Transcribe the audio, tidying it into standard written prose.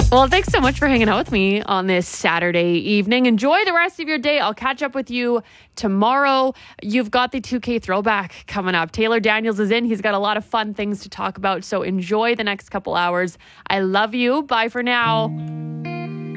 Well, thanks so much for hanging out with me on this Saturday evening. Enjoy the rest of your day. I'll catch up with you tomorrow. You've got the 2K throwback coming up. Taylor Daniels is in. He's got a lot of fun things to talk about. So enjoy the next couple hours. I love you. Bye for now.